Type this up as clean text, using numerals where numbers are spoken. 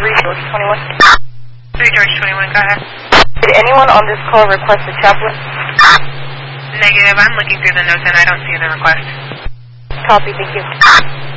George 21. 3 George 21, go ahead. Did anyone on this call request a chaplain? Negative, I'm looking through the notes and I don't see the request. Copy, thank you.